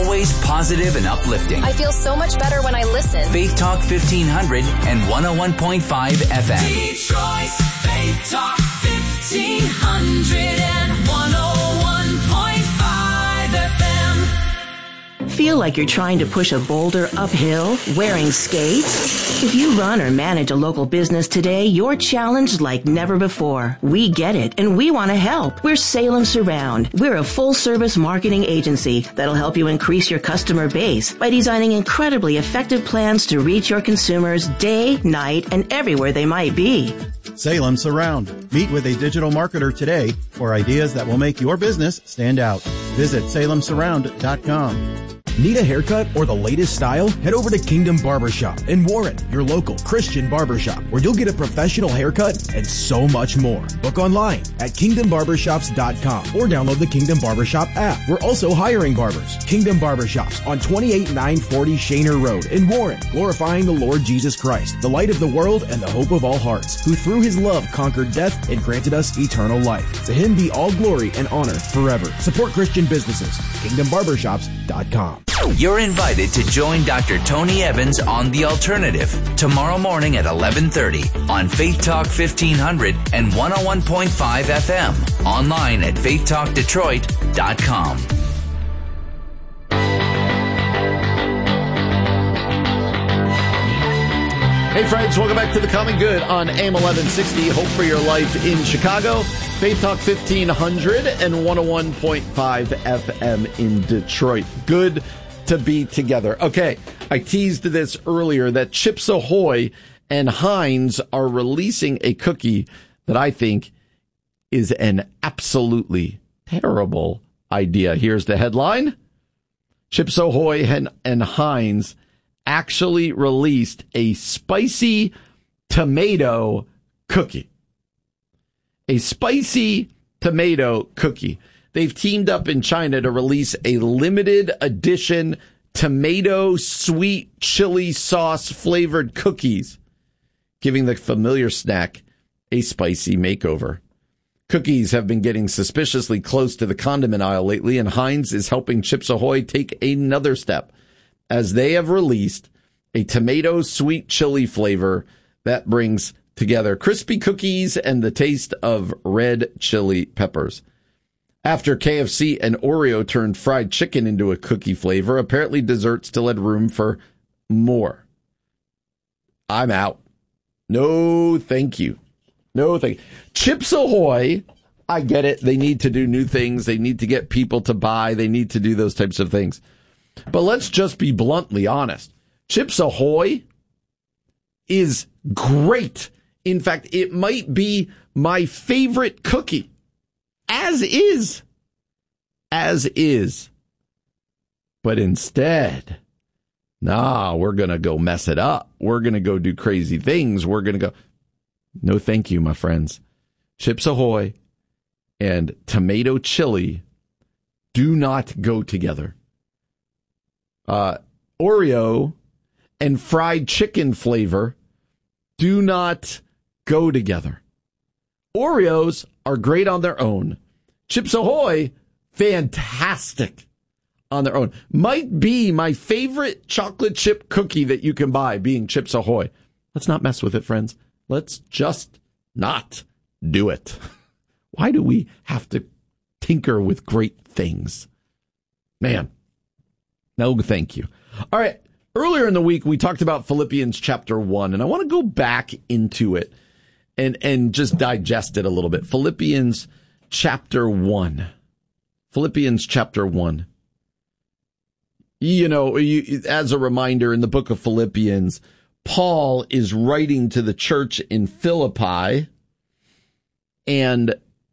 always positive and uplifting. I feel so much better when I listen. Faith Talk 1500 and 101.5 FM. Detroit's Faith Talk 1500 and 101.5 FM. Feel like you're trying to push a boulder uphill wearing skates? If you run or manage a local business today, you're challenged like never before. We get it, and we want to help. We're Salem Surround. We're a full-service marketing agency that'll help you increase your customer base by designing incredibly effective plans to reach your consumers day, night, and everywhere they might be. Salem Surround. Meet with a digital marketer today for ideas that will make your business stand out. Visit salemsurround.com. Need a haircut or the latest style? Head over to Kingdom Barbershop in Warren, your local Christian barbershop, where you'll get a professional haircut and so much more. Book online at kingdombarbershops.com or download the Kingdom Barbershop app. We're also hiring barbers. Kingdom Barbershops on 28940 Shaner Road in Warren, glorifying the Lord Jesus Christ, the light of the world and the hope of all hearts, who through his love conquered death and granted us eternal life. To him be all glory and honor forever. Support Christian businesses. KingdomBarbershops.com. You're invited to join Dr. Tony Evans on The Alternative tomorrow morning at 11:30 on Faith Talk 1500 and 101.5 FM. Online at faithtalkdetroit.com. Hey friends, welcome back to The Common Good on AM 1160. Hope for your life in Chicago. Faith Talk 1500 and 101.5 FM in Detroit. Good to be together. Okay, I teased this earlier that Chips Ahoy and Heinz are releasing a cookie that I think is an absolutely terrible idea. Here's the headline. Chips Ahoy and Heinz actually released a spicy tomato cookie. A spicy tomato cookie. They've teamed up in China to release a limited edition tomato sweet chili sauce flavored cookies, giving the familiar snack a spicy makeover. Cookies have been getting suspiciously close to the condiment aisle lately, and Heinz is helping Chips Ahoy take another step as they have released a tomato sweet chili flavor that brings together crispy cookies and the taste of red chili peppers. After KFC and Oreo turned fried chicken into a cookie flavor, apparently dessert still had room for more. I'm out. No, thank you. No, thank you. Chips Ahoy, I get it. They need to do new things. They need to get people to buy. They need to do those types of things. But let's just be bluntly honest. Chips Ahoy is great. In fact, it might be my favorite cookie. As is. But instead, we're going to go mess it up. We're going to go do crazy things. We're going to go. No, thank you, my friends. Chips Ahoy and tomato chili do not go together. Oreo and fried chicken flavor do not go together. Oreos are great on their own. Chips Ahoy, fantastic on their own. Might be my favorite chocolate chip cookie that you can buy, being Chips Ahoy. Let's not mess with it, friends. Let's just not do it. Why do we have to tinker with great things? Man, no thank you. All right, earlier in the week, we talked about Philippians chapter 1, and I want to go back into it and just digest it a little bit. Philippians chapter 1. Philippians chapter 1. You know, as a reminder, in the book of Philippians, Paul is writing to the church in Philippi, and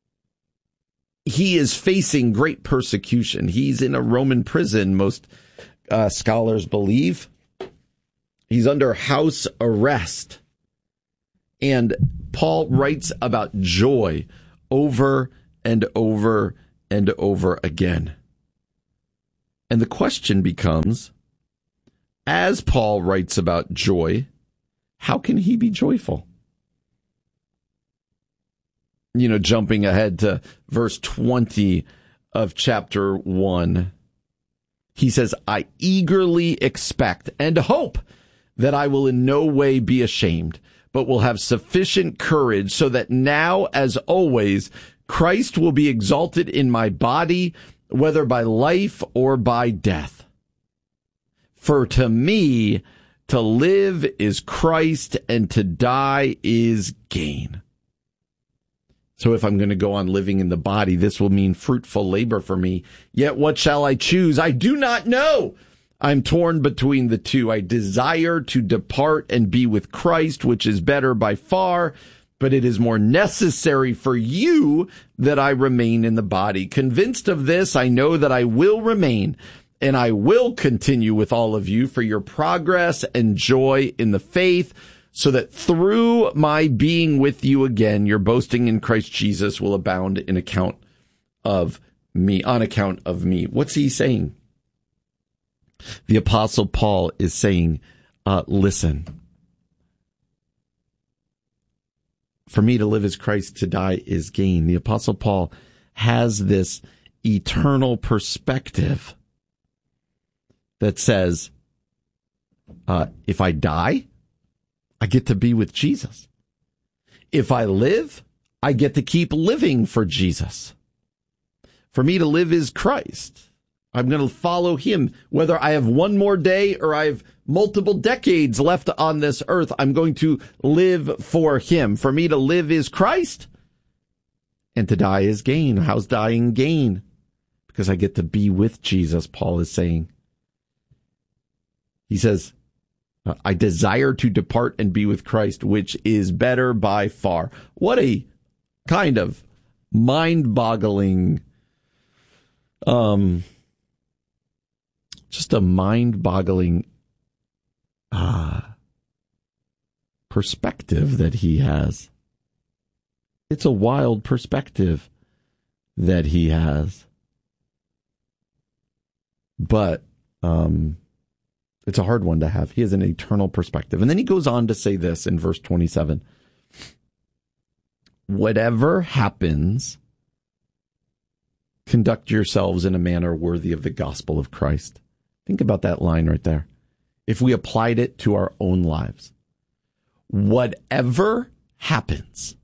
he is facing great persecution. He's in a Roman prison, most scholars believe. He's under house arrest. And Paul writes about joy over and over and over again. And the question becomes, as Paul writes about joy, how can he be joyful? You know, jumping ahead to verse 20 of chapter 1. He says, I eagerly expect and hope that I will in no way be ashamed, but will have sufficient courage so that now, as always, Christ will be exalted in my body, whether by life or by death. For to me, to live is Christ, and to die is gain. So if I'm going to go on living in the body, this will mean fruitful labor for me. Yet what shall I choose? I do not know. I'm torn between the two. I desire to depart and be with Christ, which is better by far, but it is more necessary for you that I remain in the body. Convinced of this, I know that I will remain, and I will continue with all of you for your progress and joy in the faith, so that through my being with you again, your boasting in Christ Jesus will abound on account of me. What's he saying? The Apostle Paul is saying, listen, for me to live is Christ, to die is gain. The Apostle Paul has this eternal perspective that says, if I die, I get to be with Jesus. If I live, I get to keep living for Jesus. For me to live is Christ. I'm going to follow him. Whether I have one more day or I have multiple decades left on this earth, I'm going to live for him. For me to live is Christ, and to die is gain. How's dying gain? Because I get to be with Jesus, Paul is saying. He says, I desire to depart and be with Christ, which is better by far. What a kind of mind-boggling, just a mind-boggling perspective that he has. It's a wild perspective that he has. But it's a hard one to have. He has an eternal perspective. And then he goes on to say this in verse 27. Whatever happens, conduct yourselves in a manner worthy of the gospel of Christ. Think about that line right there. If we applied it to our own lives, whatever happens,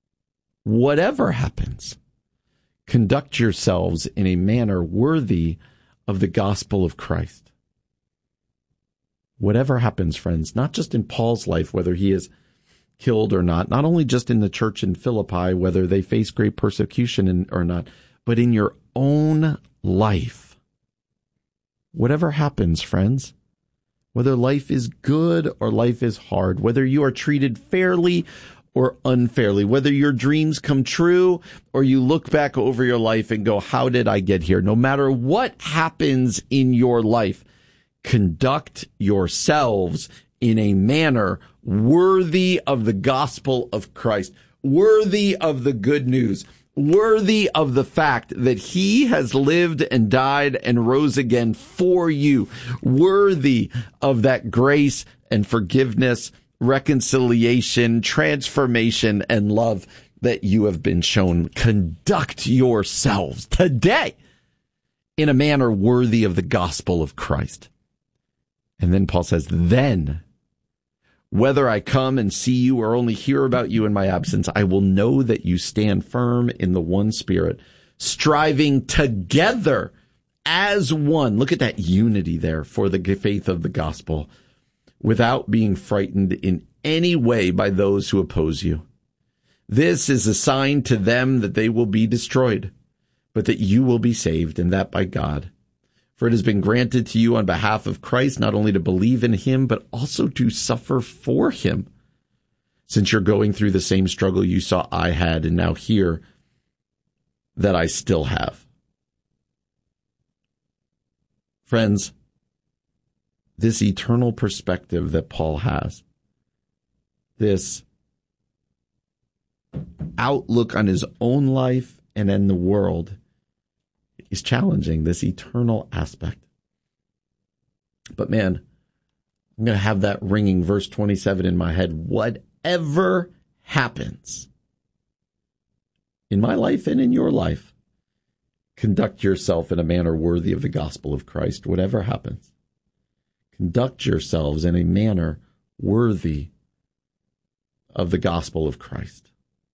conduct yourselves in a manner worthy of the gospel of Christ. Whatever happens, friends, not just in Paul's life, whether he is killed or not only just in the church in Philippi, whether they face great persecution or not, but in your own life. Whatever happens, friends, whether life is good or life is hard, whether you are treated fairly or unfairly, whether your dreams come true or you look back over your life and go, how did I get here? No matter what happens in your life, conduct yourselves in a manner worthy of the gospel of Christ, worthy of the good news, worthy of the fact that he has lived and died and rose again for you, worthy of that grace and forgiveness, reconciliation, transformation, and love that you have been shown. Conduct yourselves today in a manner worthy of the gospel of Christ. And then Paul says, then, whether I come and see you or only hear about you in my absence, I will know that you stand firm in the one Spirit, striving together as one. Look at that unity there for the faith of the gospel, without being frightened in any way by those who oppose you. This is a sign to them that they will be destroyed, but that you will be saved, and that by God. For it has been granted to you on behalf of Christ not only to believe in him, but also to suffer for him, since you're going through the same struggle you saw I had and now hear that I still have. Friends, this eternal perspective that Paul has, this outlook on his own life and in the world, is challenging, this eternal aspect. But man, I'm going to have that ringing verse 27 in my head. Whatever happens in my life and in your life, conduct yourself in a manner worthy of the gospel of Christ, whatever happens. Conduct yourselves in a manner worthy of the gospel of Christ.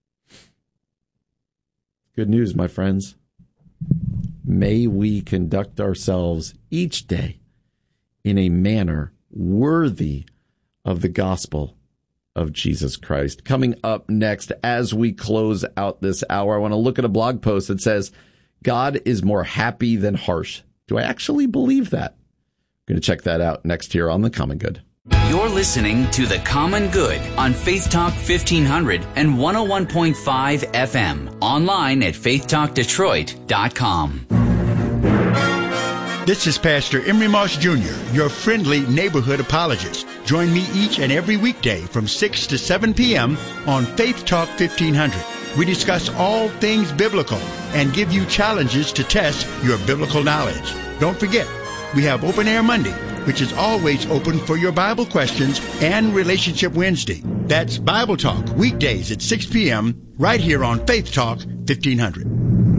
Good news, my friends. May we conduct ourselves each day in a manner worthy of the gospel of Jesus Christ. Coming up next, as we close out this hour, I want to look at a blog post that says, God is more happy than harsh. Do I actually believe that? I'm going to check that out next here on The Common Good. You're listening to The Common Good on Faith Talk 1500 and 101.5 FM. Online at faithtalkdetroit.com. This is Pastor Emery Moss Jr., your friendly neighborhood apologist. Join me each and every weekday from 6 to 7 p.m. on Faith Talk 1500. We discuss all things biblical and give you challenges to test your biblical knowledge. Don't forget, we have Open Air Monday, which is always open for your Bible questions, and Relationship Wednesday. That's Bible Talk, weekdays at 6 p.m. right here on Faith Talk 1500.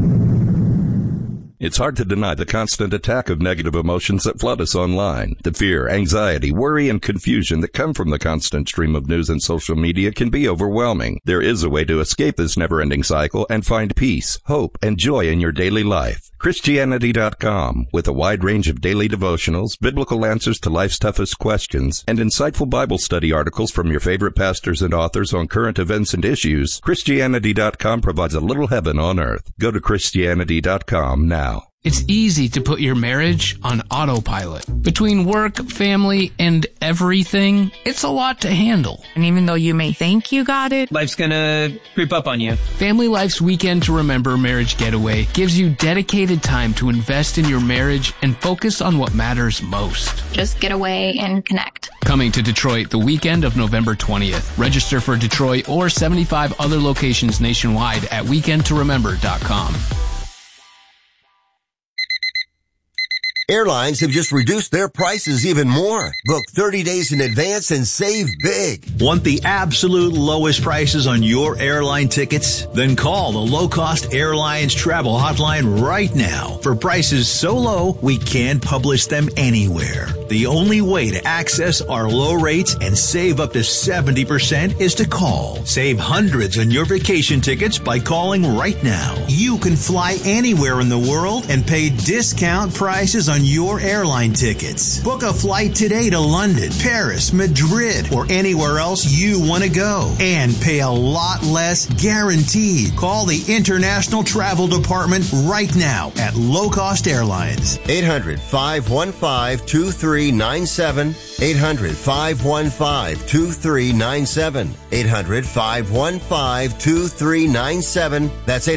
It's hard to deny the constant attack of negative emotions that flood us online. The fear, anxiety, worry, and confusion that come from the constant stream of news and social media can be overwhelming. There is a way to escape this never-ending cycle and find peace, hope, and joy in your daily life. Christianity.com, with a wide range of daily devotionals, biblical answers to life's toughest questions, and insightful Bible study articles from your favorite pastors and authors on current events and issues, Christianity.com provides a little heaven on earth. Go to Christianity.com now. It's easy to put your marriage on autopilot. Between work, family, and everything, it's a lot to handle. And even though you may think you got it, life's gonna creep up on you. Family Life's Weekend to Remember Marriage Getaway gives you dedicated time to invest in your marriage and focus on what matters most. Just get away and connect. Coming to Detroit the weekend of November 20th. Register for Detroit or 75 other locations nationwide at weekendtoremember.com. Airlines have just reduced their prices even more. Book 30 days in advance and save big. Want the absolute lowest prices on your airline tickets? Then call the Low Cost Airlines Travel Hotline right now for prices so low we can't publish them anywhere. The only way to access our low rates and save up to 70% is to call. Save hundreds on your vacation tickets by calling right now. You can fly anywhere in the world and pay discount prices on your airline tickets. Book a flight today to London, Paris, Madrid, or anywhere else you want to go and pay a lot less guaranteed. Call the International Travel Department right now at Low Cost Airlines. 800-515-2397. 800-515-2397. 800-515-2397. That's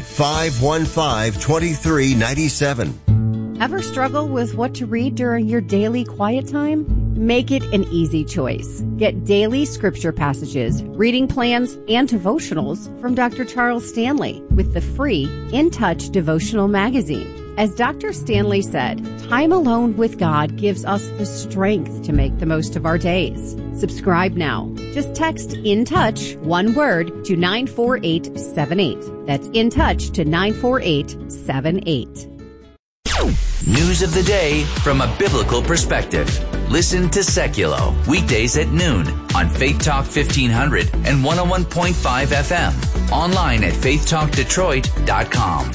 800-515-2397. Ever struggle with what to read during your daily quiet time? Make it an easy choice. Get daily scripture passages, reading plans, and devotionals from Dr. Charles Stanley with the free In Touch devotional magazine. As Dr. Stanley said, time alone with God gives us the strength to make the most of our days. Subscribe now. Just text In Touch, one word, to 94878. That's In Touch to 94878. News of the day from a biblical perspective. Listen to Seculo, weekdays at noon on Faith Talk 1500 and 101.5 FM. Online at faithtalkdetroit.com.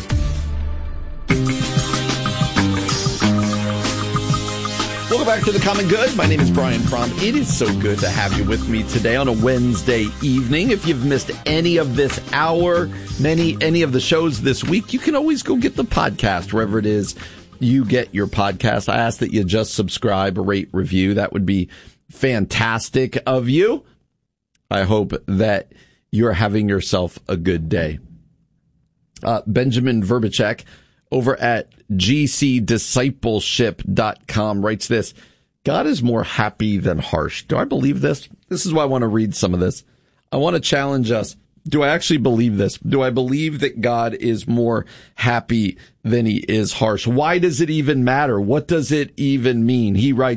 Welcome back to The Common Good. My name is Brian Fromm. It is so good to have you with me today on a Wednesday evening. If you've missed any of this hour, any of the shows this week, you can always go get the podcast wherever it is you get your podcast. I ask that you just subscribe, rate, review. That would be fantastic of you. I hope that you're having yourself a good day. Benjamin Verbicek over at gcdiscipleship.com writes this: God is more happy than harsh. Do I believe this? This is why I want to read some of this. I want to challenge us. Do I actually believe this? Do I believe that God is more happy than he is harsh? Why does it even matter? What does it even mean? He writes,